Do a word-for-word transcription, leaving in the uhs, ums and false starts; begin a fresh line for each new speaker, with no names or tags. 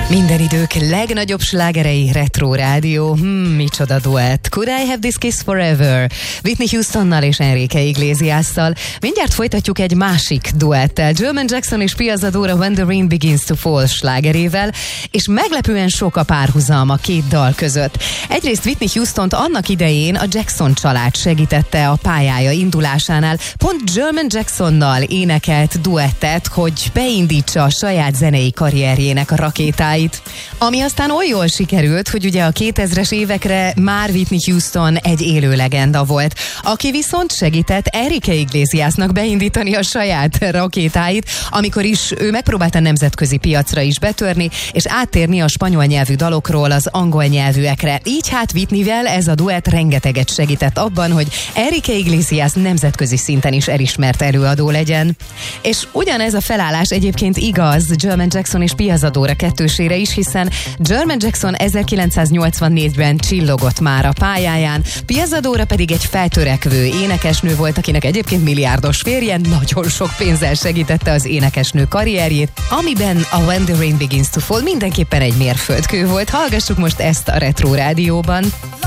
Minden idők legnagyobb slágerei, Retro Rádió. Hmm, micsoda duett. Could I Have This Kiss Forever? Whitney Houstonnal és Enrique Iglesiasszal. Mindjárt folytatjuk egy másik duettel. German Jackson és Piazza Dora When the Rain Begins to Fall slágerével, és meglepően sok a párhuzam a két dal között. Egyrészt Whitney Houstont annak idején a Jackson család segítette a pályája indulásánál. Pont German Jacksonnal énekelt duettet, hogy beindítsa a saját zenei karrierjének a rakétáit. Ami aztán oly jól sikerült, hogy ugye a kétezres évekre már Whitney Houston egy élő legenda volt, aki viszont segített Enrique Iglesiasnak beindítani a saját rakétáit, amikor is ő megpróbálta nemzetközi piacra is betörni, és áttérni a spanyol nyelvű dalokról az angol nyelvűekre. Így hát Whitneyvel ez a duett rengeteget segített abban, hogy Enrique Iglesias nemzetközi szinten is elismert előadó legyen. És ugyanez a felállás egyébként igaz German Jackson és Piazza Dora kettősére is, hiszen German Jackson ezerkilencszáznyolcvannégyben csillogott már a pályáján, Piazza Dora pedig egy feltörekvő énekesnő volt, akinek egyébként milliárdos férje nagyon sok pénzzel segítette az énekesnő karrierjét, amiben a When the Rain Begins to Fall mindenképpen egy mérföldkő volt. Hallgassuk most ezt a Retro Rádióban.